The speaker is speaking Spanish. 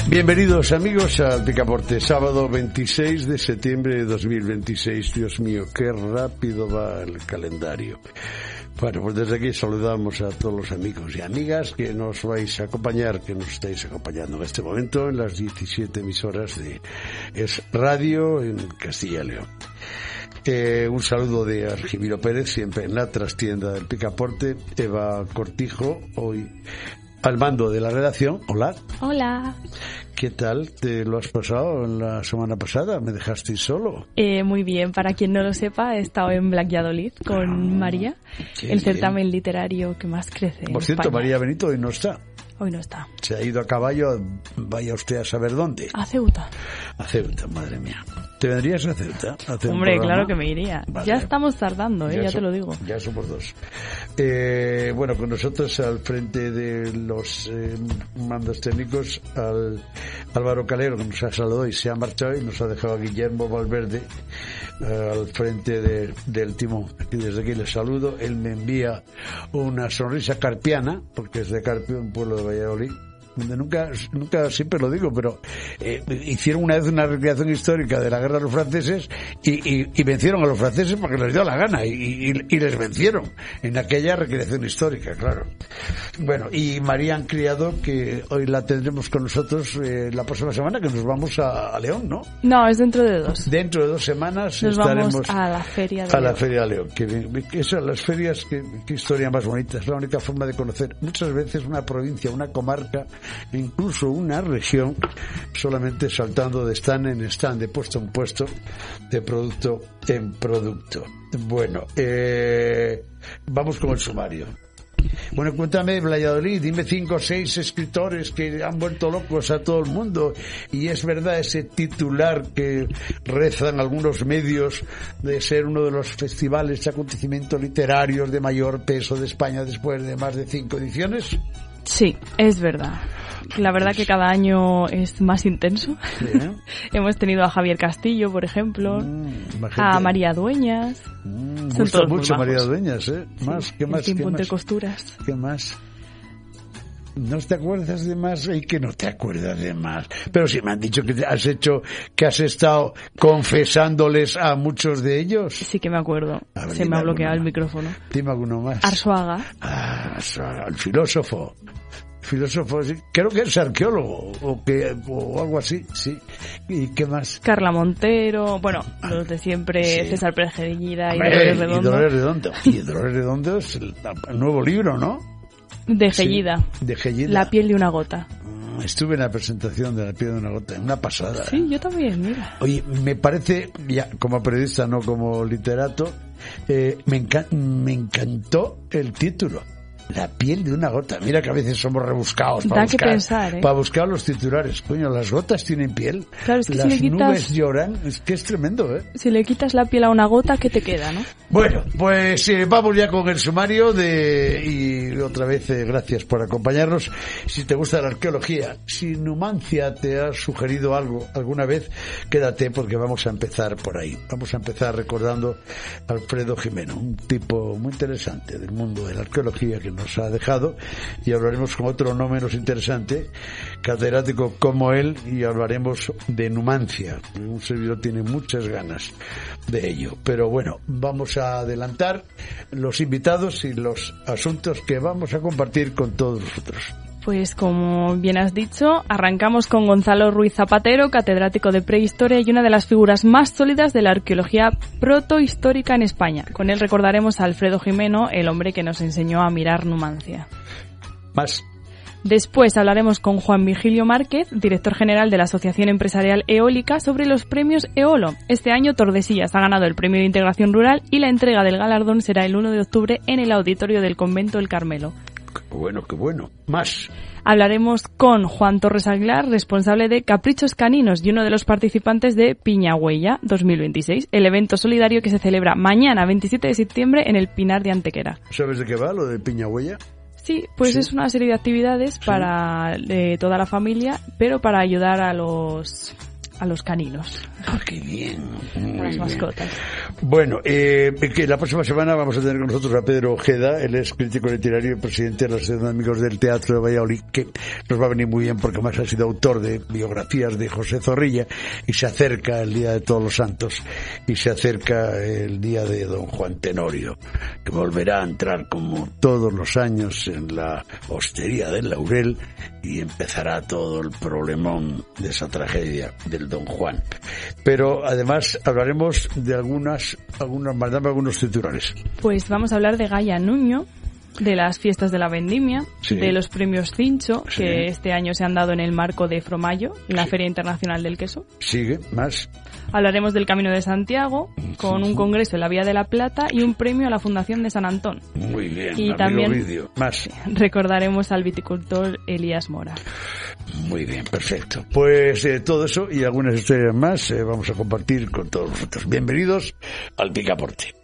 Bienvenidos amigos al Picaporte, sábado 26 de septiembre de 2026. Dios mío, qué rápido va el calendario. Bueno, pues desde aquí saludamos a todos los amigos y amigas que nos vais a acompañar, que nos estáis acompañando en este momento en las 17 emisoras de Es Radio en Castilla y León. Un saludo de Argimiro Pérez, siempre en la trastienda del Picaporte. Eva Cortijo, hoy al mando de la redacción. Hola. Hola. ¿Qué tal te lo has pasado en la semana pasada? ¿Me dejasteis solo? Muy bien. Para quien no lo sepa, he estado en Valladolid con María, el certamen literario que más crece en Por cierto, España. María Benito hoy no está. Hoy no está. Se ha ido a caballo, vaya usted a saber dónde. A Ceuta. A Ceuta, madre mía. ¿Te vendrías a Ceuta? A hacer Hombre, un programa? claro que me iría. Vale. Ya estamos tardando, ya te lo digo. Ya somos dos. Bueno, con nosotros al frente de los mandos técnicos, Álvaro Calero, que nos ha saludado y se ha marchado, y nos ha dejado a Guillermo Valverde al frente del timón. Y desde aquí le saludo. Él me envía una sonrisa carpiana, porque es de Carpio, un pueblo de Valladolid. Nunca siempre lo digo, pero hicieron una vez una recreación histórica de la guerra de los franceses y vencieron a los franceses porque les dio la gana y les vencieron en aquella recreación histórica, claro. Bueno, y María Criado, que hoy la tendremos con nosotros la próxima semana, que nos vamos a León, ¿no? No, es dentro de 2. Dentro de 2 semanas nos estaremos vamos a la feria de León. León. La feria de León. Que son las ferias, qué historia más bonita. Es la única forma de conocer muchas veces una provincia, una comarca, incluso una región, solamente saltando de stand en stand, de puesto en puesto, de producto en producto. Bueno, vamos con el sumario. Bueno, cuéntame, Valladolid, dime 5 o 6 escritores que han vuelto locos a todo el mundo. Y es verdad ese titular que rezan algunos medios de ser uno de los festivales, acontecimientos literarios de mayor peso de España después de más de 5 ediciones. Sí, es verdad. La verdad que cada año es más intenso. Sí. Hemos tenido a Javier Castillo, por ejemplo, a María Dueñas. Me gusta mucho María Dueñas, ¿eh? Más, sí, ¿qué más? Tiempo ¿Qué entre más? costuras. ¿Qué más? ¿No te acuerdas de más? ¿Y que no te acuerdas de más? Pero si me han dicho que has estado confesándoles a muchos de ellos. Sí que me acuerdo. Ver, se me ha bloqueado el micrófono. Dime alguno más. Arzuaga. Arzuaga, el filósofo, sí. Creo que es arqueólogo o algo así, sí. ¿Y qué más? Carla Montero, bueno, los de siempre, sí. César Pérez Gellida y Dolores Redondo. Y Dolores Redondo es el nuevo libro, ¿no? De Gellida. Sí, de Gellida. La piel de una gota. Estuve en la presentación de La piel de una gota, en una pasada. Sí, yo también, mira. Oye, me parece, ya como periodista, no como literato, me encantó el título. La piel de una gota. Mira que a veces somos rebuscados para buscar los titulares. Coño, las gotas tienen piel. Claro, es que las si le quitas, nubes lloran. Es que es tremendo, ¿eh? Si le quitas la piel a una gota, ¿qué te queda, no? Bueno, pues vamos ya con el sumario y otra vez gracias por acompañarnos. Si te gusta la arqueología, si Numancia te ha sugerido algo alguna vez, quédate porque vamos a empezar por ahí. Vamos a empezar recordando a Alfredo Jimeno, un tipo muy interesante del mundo de la arqueología que nos ha dejado, y hablaremos con otro no menos interesante, catedrático como él, y hablaremos de Numancia. Un servidor tiene muchas ganas de ello, pero bueno, vamos a adelantar los invitados y los asuntos que vamos a compartir con todos nosotros. Pues como bien has dicho, arrancamos con Gonzalo Ruiz Zapatero, catedrático de prehistoria y una de las figuras más sólidas de la arqueología protohistórica en España. Con él recordaremos a Alfredo Jimeno, el hombre que nos enseñó a mirar Numancia. Más. Después hablaremos con Juan Vigilio Márquez, director general de la Asociación Empresarial Eólica, sobre los premios Eolo. Este año Tordesillas ha ganado el Premio de Integración Rural y la entrega del galardón será el 1 de octubre en el auditorio del Convento del Carmelo. Qué bueno. Más. Hablaremos con Juan Torres Aguilar, responsable de Caprichos Caninos y uno de los participantes de Piñahuella 2026, el evento solidario que se celebra mañana, 27 de septiembre, en el Pinar de Antequera. ¿Sabes de qué va lo de Piñahuella? Sí, pues sí. Es una serie de actividades para toda la familia, pero para ayudar a los a los caninos. ¡Qué bien! A las mascotas. Bueno, que la próxima semana vamos a tener con nosotros a Pedro Ojeda, él es crítico literario y presidente de la Asociación de Amigos del Teatro de Valladolid, que nos va a venir muy bien porque además ha sido autor de biografías de José Zorrilla, y se acerca el Día de Todos los Santos y se acerca el día de Don Juan Tenorio, que volverá a entrar como todos los años en la hostería del Laurel y empezará todo el problemón de esa tragedia del Don Juan. Pero además hablaremos de algunos titulares. Pues vamos a hablar de Gaia Nuño, de las fiestas de la vendimia, sí, de los premios Cincho, sí, que este año se han dado en el marco de Fromayo, la sí, Feria Internacional del Queso. Sigue, más. Hablaremos del Camino de Santiago, con un congreso en la Vía de la Plata y un premio a la Fundación de San Antón. Muy bien, y también vídeo. Más. Recordaremos al viticultor Elías Mora. Muy bien, perfecto. Pues todo eso y algunas historias más vamos a compartir con todos vosotros. Bienvenidos al Picaporte.